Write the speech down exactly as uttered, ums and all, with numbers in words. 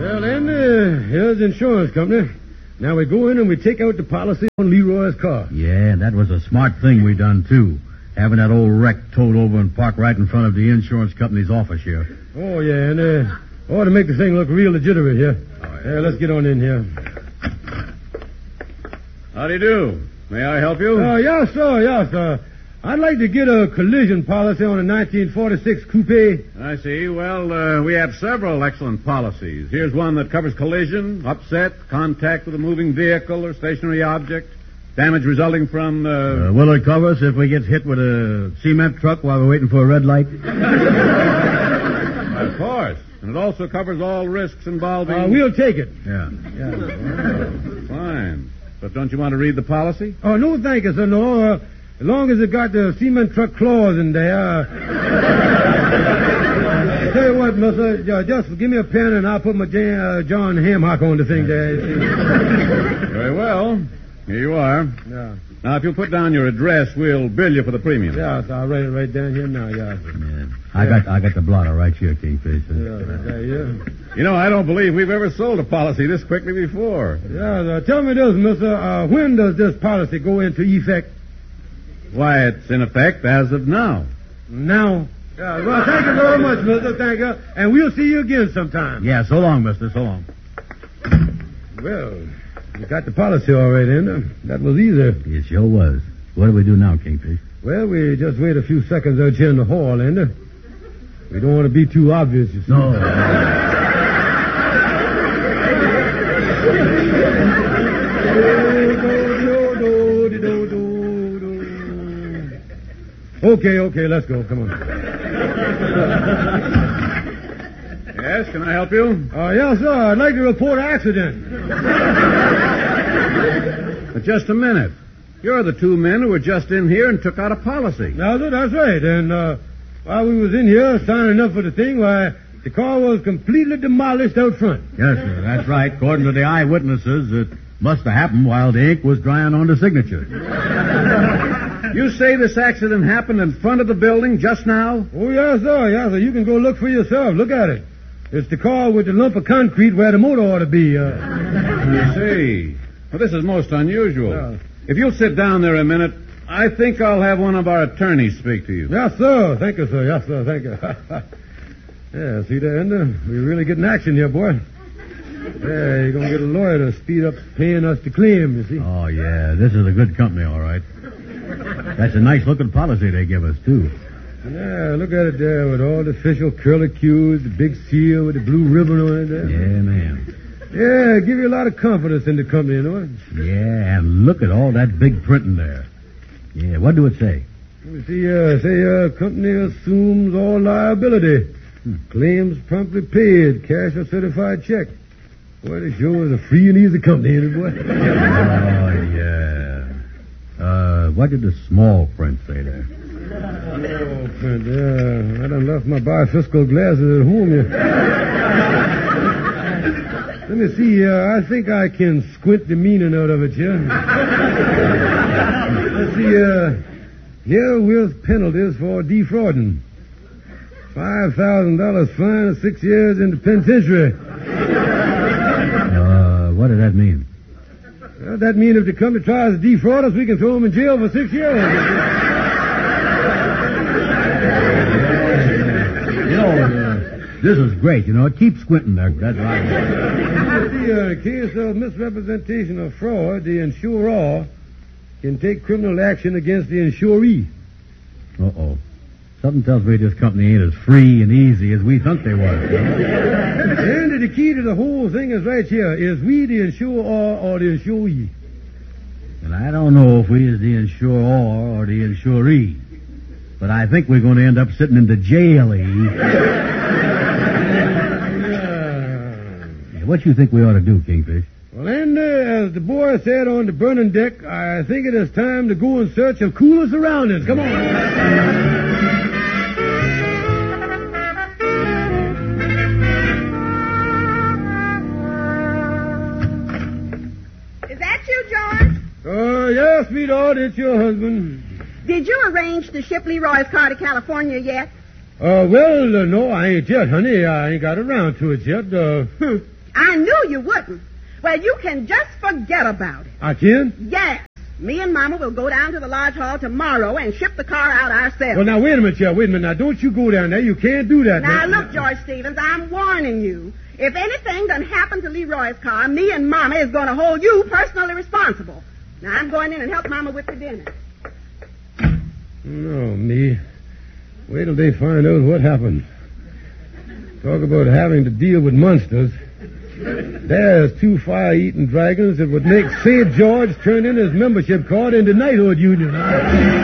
Well, then, uh, here's the insurance company. Now we go in and we take out the policy on Leroy's car. Yeah, that was a smart thing we done, too. Having that old wreck towed over and parked right in front of the insurance company's office here. Oh, yeah, and uh, ought to make the thing look real legitimate here. Oh, yeah. Yeah, let's get on in here. How do you do? May I help you? Oh, uh, yes, sir, yes, sir. I'd like to get a collision policy on a nineteen forty-six coupe. I see. Well, uh, we have several excellent policies. Here's one that covers collision, upset, contact with a moving vehicle or stationary object, damage resulting from... Uh... Uh, will it cover us if we get hit with a cement truck while we're waiting for a red light? Of course. And it also covers all risks involving... Uh, we'll take it. Yeah. Yeah. Oh, fine. But don't you want to read the policy? Oh, no, thank you, sir, no. Uh, As long as it got the cement truck clause in there. Uh, I tell you what, mister, just give me a pen and I'll put my Jan, uh, John Hamhock on the thing there. Very well. Here you are. Yeah. Now, if you'll put down your address, we'll bill you for the premium. Yeah, so I'll write it right down here now, yeah. yeah. I got I got the blotter right here, Kingfish. Yeah, yeah, yeah. You know, I don't believe we've ever sold a policy this quickly before. Yeah, uh, tell me this, mister. Uh, when does this policy go into effect? Why, it's in effect as of now. Now? Yeah, well, thank you very much, mister. Thank you. And we'll see you again sometime. Yeah, so long, mister. So long. Well, you got the policy all right, in. That was easy. It sure was. What do we do now, Kingfish? Well, we just wait a few seconds out here in the hall, Ender. We don't want to be too obvious, you see. No. Okay, okay, let's go. Come on. Yes, can I help you? Uh, yes, sir. I'd like to report an accident. But just a minute. You're the two men who were just in here and took out a policy. Now, that's right. And uh, while we was in here signing up for the thing, why, the car was completely demolished out front. Yes, sir. That's right. According to the eyewitnesses, it must have happened while the ink was drying on the signature. You say this accident happened in front of the building just now? Oh, yes, sir. Yes, sir. You can go look for yourself. Look at it. It's the car with the lump of concrete where the motor ought to be. Uh... I see. Well, this is most unusual. Yeah. If you'll sit down there a minute, I think I'll have one of our attorneys speak to you. Yes, sir. Thank you, sir. Yes, sir. Thank you. Yeah, see there, Ender? We're really getting action here, boy. Yeah, you're going to get a lawyer to speed up paying us the claim, you see. Oh, yeah. This is a good company, all right. That's a nice-looking policy they give us, too. Yeah, look at it there with all the official curlicues, the big seal with the blue ribbon on it there. Yeah, man. Yeah, give you a lot of confidence in the company, you know. Yeah, and look at all that big printing there. Yeah, what do it say? Let me see, uh, say, uh, company assumes all liability. Hmm. Claims promptly paid, cash or certified check. Boy, this sure is a free and easy company, ain't it, boy? Oh, yeah. Uh, what did the small print say there? Small print, yeah. I done left my bifiscal glasses at home here. Let me see, uh, I think I can squint the meaning out of it here. Let's see, uh, here with penalties for defrauding. Five thousand dollars fine and six years in the penitentiary. Uh, what does that mean? Well, that means if the company tries to defraud us, we can throw them in jail for six years. You know, uh, this is great, you know. Keep squinting there. That's right. See, uh, in case of misrepresentation or fraud, the insurer can take criminal action against the insuree. Uh-oh. Something tells me this company ain't as free and easy as we thought they was. And the key to the whole thing is right here. Is we the insurer or the insuree? And I don't know if we is the insurer or the insuree. But I think we're going to end up sitting in the jail, Yeah. Yeah, what you think we ought to do, Kingfish? Well, and uh, as the boy said on the burning deck, I think it is time to go in search of cooler surroundings. Come on. Uh, yes, sweetheart, it's your husband. Did you arrange to ship Leroy's car to California yet? Uh, well, uh, no, I ain't yet, honey. I ain't got around to it yet. Uh, I knew you wouldn't. Well, you can just forget about it. I can? Yes. Me and Mama will go down to the lodge hall tomorrow and ship the car out ourselves. Well, now, wait a minute, Joe. Wait a minute. Now, don't you go down there. You can't do that. Now, look, George Stevens, I'm warning you. If anything done happened to Leroy's car, me and Mama is going to hold you personally responsible. Now, I'm going in and help Mama with the dinner. No, me. Wait till they find out what happened. Talk about having to deal with monsters. There's two fire-eating dragons that would make Saint George turn in his membership card in the Knighthood Union.